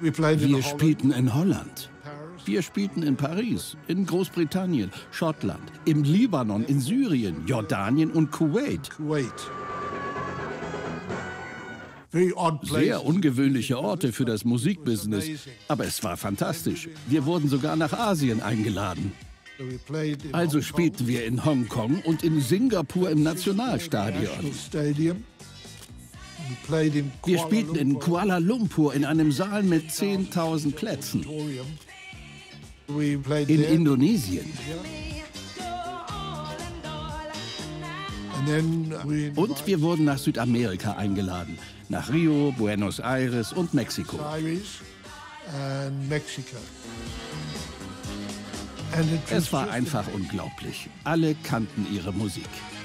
Wir spielten in Holland. Wir spielten in Paris, in Großbritannien, Schottland, im Libanon, in Syrien, Jordanien und Kuwait. Sehr ungewöhnliche Orte für das Musikbusiness, aber es war fantastisch. Wir wurden sogar nach Asien eingeladen. Also spielten wir in Hongkong und in Singapur im Nationalstadion. Wir spielten in Kuala Lumpur in einem Saal mit 10.000 Plätzen. In Indonesien. Und wir wurden nach Südamerika eingeladen. Nach Rio, Buenos Aires und Mexiko. Es war einfach unglaublich. Alle kannten ihre Musik.